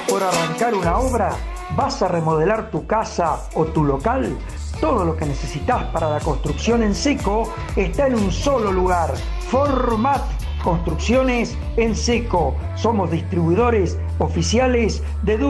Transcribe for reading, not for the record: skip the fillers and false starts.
por arrancar una obra? ¿Vas a remodelar tu casa o tu local? Todo lo que necesitas para la construcción en seco está en un solo lugar. Format Construcciones en Seco. Somos distribuidores oficiales de